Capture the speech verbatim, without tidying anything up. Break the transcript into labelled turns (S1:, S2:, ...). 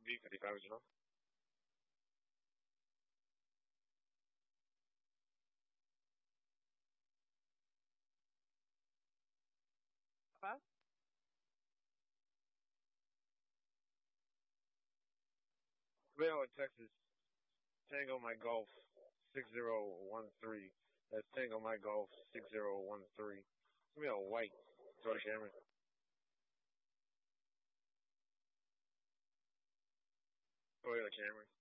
S1: B fifty-five, you know?
S2: Huh?
S1: Vale in Texas. Tango my golf six zero one three. That's Tango my golf six zero one three. Give me a white. Toyota Camry. Toyota Camry.